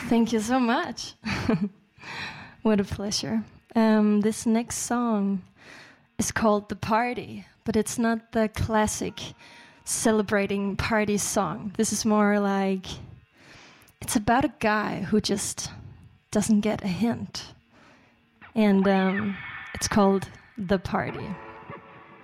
Thank you so much. What a pleasure. This next song is called The Party, but it's not the classic celebrating party song. This is more like, it's about a guy who just doesn't get a hint. And it's called The Party.